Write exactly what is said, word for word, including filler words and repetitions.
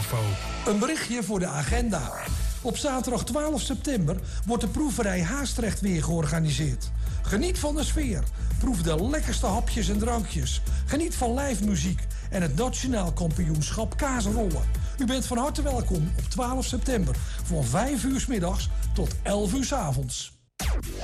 Expo. Een berichtje voor de agenda. Op zaterdag twaalf september wordt de proeverij Haastrecht weer georganiseerd. Geniet van de sfeer. Proef de lekkerste hapjes en drankjes. Geniet van live muziek en het nationaal kampioenschap kaasrollen. U bent van harte welkom op twaalf september van vijf uur 's middags tot elf uur 's avonds.